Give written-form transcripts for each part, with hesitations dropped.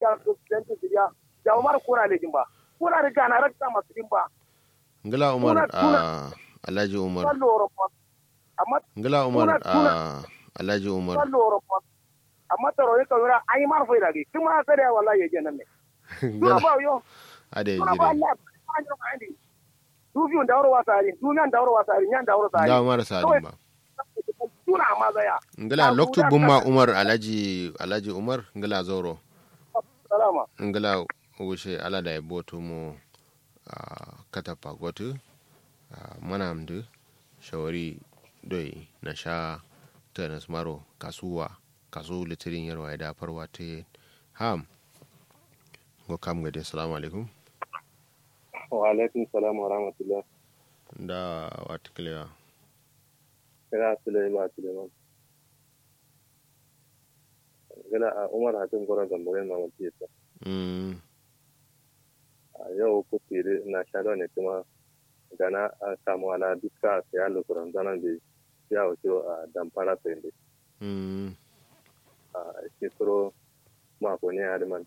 ga president ya ya Umar kura le jimba kura riga na rakta masu jimba ngala Umar Alhaji Umar ngala Umar Alhaji Umar amma taro ka wira ai mar fa dage kuma sai da wallahi yake nan ne ngala ba yo ade ba jire Allah du biyu da wuro wasari du nan da wuro wasari nyan da wuro wasari da Umar Salim ba tuna ma zaya ngala loktu bumma Umar Alhaji Umar ngala zoro salama ngala wuce ala da boto mu katapa gotu manamdu shawari doi na sha tenis maro kasuwa kasu litirin yarwa da farwa te ham go kam gade assalamu alaikum wa alaikum salam wa rahmatullah da wata kilewa kira Suleiman gana a Umar Hatim Gora Gambarin Mamaki ta a yau ku fere na shaɗo ne kuma gana a samu ala duka sai ya lukuran zanen da ya wuce a damfara sai da a shekaro mako ne hariman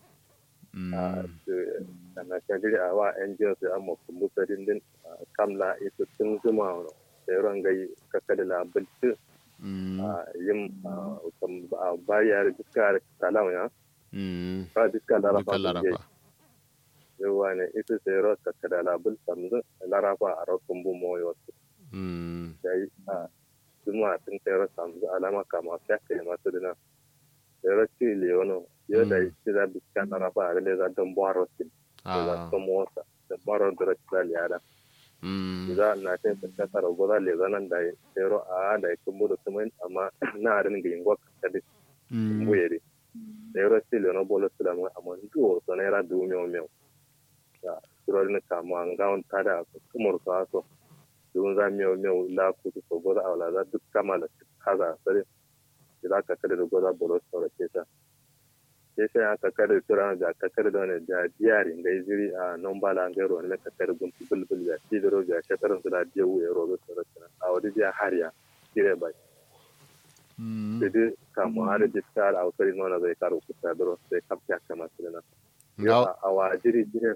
a na shagiri a wa NGO sai an mafi musa dindin kamla ita tun zuma da yaron gai kakka da labarci yin bayar duka kalam ya ba duka larafa yawa ne ita sai ro kakka da labul samzu larafa a rokun bu moyo sai zuma tun sai ro samzu alama kama fiye masu dina sai ro ci leono yau da shi za duka larafa a rile za don baro sin da ta motsa da baro da rashin liyada za na ta ta tsara goza le zanan da yero a da yake mu da kuma amma na harin ga ingwa ka da mu yere yero stile no bolo sula mu amma duo so na era du meu ya suro ne ka mu an ga on ta da kumur ka so dun za meu la ku so goza awla za duk kamala kaza sare za ka kada da goza bolo so ke ta sai aka kada tura da aka kada da ne da diyarin da iziri a non bala ngero ne ka kada gun bulbul ya tidoro ya shataran da diya wuya rogo sarata a wadi dia hariya dire bai sai ka mu har da tsara a usari nona zai karo ku sadoro sai kapta kama sirena ya a wajiri dire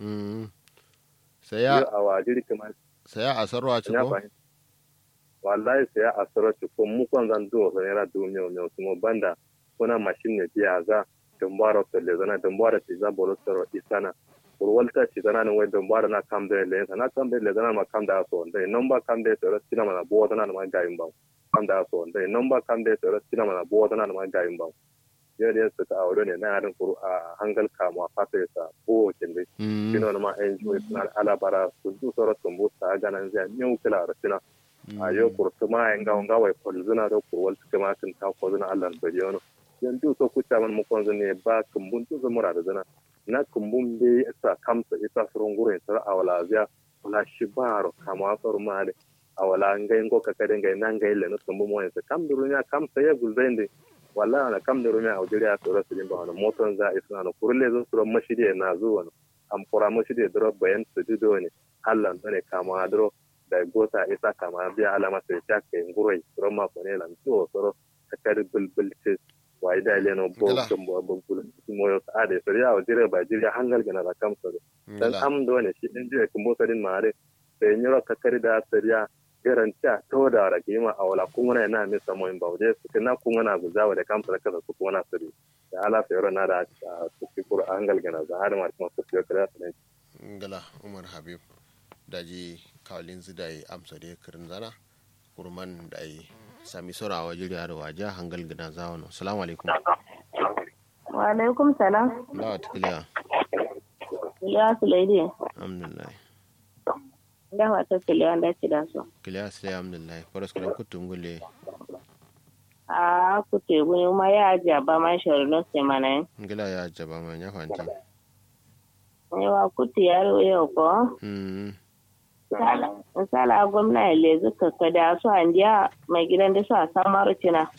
sai ya a wajiri kamar sai ya asarwa ci ko wallahi sai ya asarwa ci ko mu kon zan do sai ra do meu kuma banda kuna mashin ne biya za dambara to le zana dambara ti za bolo toro isana urwalta ci zana ne wai dambara na kam da le na kam da le zana ma kam da so ndai nomba kam da toro sina mana bo zana ma gayin ba kam da so ndai nomba kam da toro sina mana bo zana ma gayin ba yadda su ta aure ne na yarin kuru a hangal kama fata sa ko kinde kino ma enjoy na alabara su du soro tumbu ta ganan zai nyau kila rasina a yau kurtuma en ga wai kolzuna da kurwal kuma kin ta ko zuna Allah bariyono yanzu so kuta man mu kon ne ba kumbun to zamura da zana na kumbun be sa kamsa ita surun gurin sar awala zia wala shibaro kama sar male awala ngai ngo ka kade ngai nan ngai le no kumbun mo yansa kam durunya kam sai gulzainde wala na kam durunya awjiriya to rasulin ba no moton za isna no kurle zo suro mashidi na zuwa no am kora mashidi dro bayan su dido ne Allah ne kama dro da gota isa kama biya alama sai ta kai ngurai suro ma ko ne lan to suro takari bulbul ce wai da leno bo kumbo bulbul moyo ade sariya o dire ba dire hangal gana da kam sore dan am do ne shi din dire kumbo sadin mare sai nyoro takari da sariya garantiya to da rage ma awala kuma na mi samo in baude su kana kuma na guzawa da kam sare kaza su kuma na sari da ala sayro na da su kur hangal gana da har ma kuma su kira ne ngala Umar Habib daji kawlin zidai amsa da kirin zana kurman dai sami sura wa jiriya da waje hangal gina zawano assalamu alaikum wa alaikum salam la tukliya ya sulaidi alhamdulillah da wata kiliya da ci da so kiliya sai alhamdulillah faras kuran kutun gulle a kute gune ma ya jaba man shorno sai mana ngila ya jaba man ya fanti wa kuti yaro yau ko sala gwamna ile zuka kada su andiya mai gidan da su a samar cina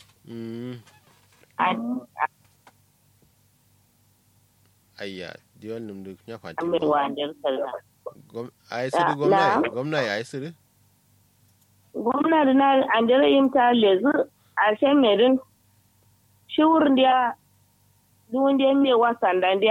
ayya diwan num duk nya fati mai wandar sallah ai siri gwamna ya siri gwamna da na andira yimta lezu a shan merin shi wurin da duwun da mai wasan da